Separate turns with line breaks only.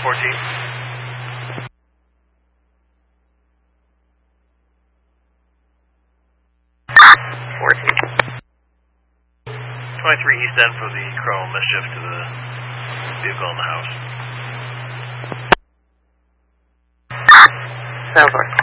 14. 23 East End for the chrono mischief to the vehicle in the house.
7-4.